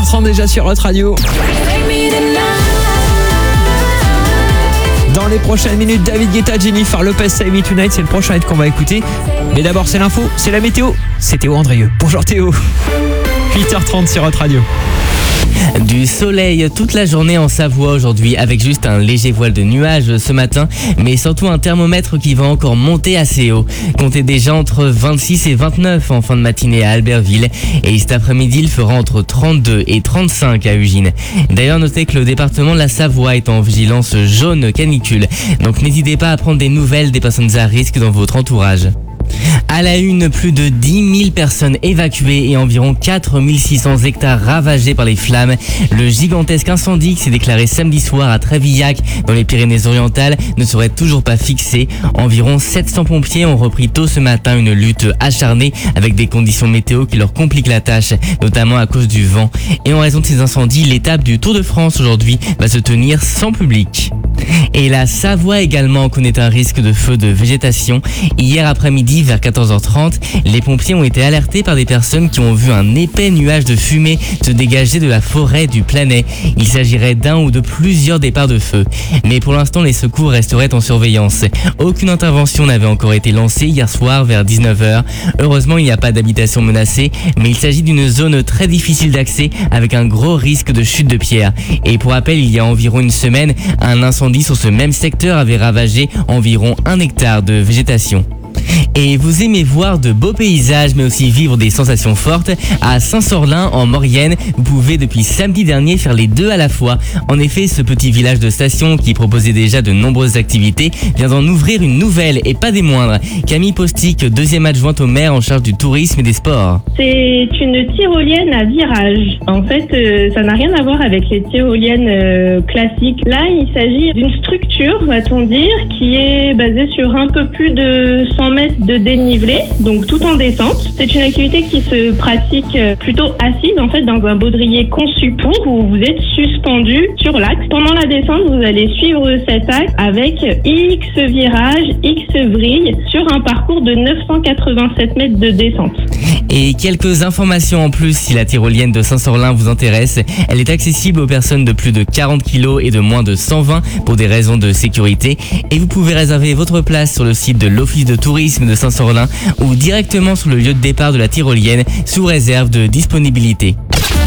8h30 déjà sur Hot Radio. Dans les prochaines minutes, David Guetta, Jennifer Lopez, Save Me Tonight, c'est le prochain hit qu'on va écouter. Mais d'abord, c'est l'info, c'est la météo. C'est Théo Andrieux. Bonjour Théo. 8h30 sur Hot Radio. Du soleil toute la journée en Savoie aujourd'hui avec juste un léger voile de nuages ce matin, mais surtout un thermomètre qui va encore monter assez haut. Comptez déjà entre 26 et 29 en fin de matinée à Albertville et cet après-midi il fera entre 32 et 35 à Ugine. D'ailleurs notez que le département de la Savoie est en vigilance jaune canicule, donc n'hésitez pas à prendre des nouvelles des personnes à risque dans votre entourage. À la une, plus de 10 000 personnes évacuées et environ 4 600 hectares ravagés par les flammes. Le gigantesque incendie qui s'est déclaré samedi soir à Trévillac, dans les Pyrénées-Orientales, ne serait toujours pas fixé. Environ 700 pompiers ont repris tôt ce matin une lutte acharnée avec des conditions météo qui leur compliquent la tâche, notamment à cause du vent. Et en raison de ces incendies, l'étape du Tour de France aujourd'hui va se tenir sans public. Et la Savoie également connaît un risque de feu de végétation. Hier après-midi, vers 14h30, les pompiers ont été alertés par des personnes qui ont vu un épais nuage de fumée se dégager de la forêt du Planay. Il s'agirait d'un ou de plusieurs départs de feu. Mais pour l'instant, les secours resteraient en surveillance. Aucune intervention n'avait encore été lancée hier soir vers 19h. Heureusement, il n'y a pas d'habitation menacée, mais il s'agit d'une zone très difficile d'accès avec un gros risque de chute de pierre. Et pour rappel, il y a environ une semaine, un incendie sur ce même secteur avait ravagé environ 1 hectare de végétation. Et vous aimez voir de beaux paysages mais aussi vivre des sensations fortes? À Saint-Sorlin en Maurienne, vous pouvez depuis samedi dernier faire les deux à la fois. En effet, ce petit village de station qui proposait déjà de nombreuses activités vient d'en ouvrir une nouvelle et pas des moindres. Camille Postic, deuxième adjointe au maire en charge du tourisme et des sports. C'est une tyrolienne à virage. En fait, ça n'a rien à voir avec les tyroliennes classiques. Là, il s'agit d'une structure, va-t-on dire, qui est basée sur un peu plus de 100 mètres de dénivelé, donc tout en descente. C'est une activité qui se pratique plutôt assise, en fait, dans un baudrier conçu pour, où vous êtes suspendu sur l'axe. Pendant la descente, vous allez suivre cet axe avec X virages, X vrilles, sur un parcours de 987 mètres de descente. Et quelques informations en plus si la tyrolienne de Saint-Sorlin vous intéresse. Elle est accessible aux personnes de plus de 40 kg et de moins de 120 pour des raisons de sécurité. Et vous pouvez réserver votre place sur le site de l'Office de tourisme de Saint-Sorlin ou directement sur le lieu de départ de la tyrolienne sous réserve de disponibilité.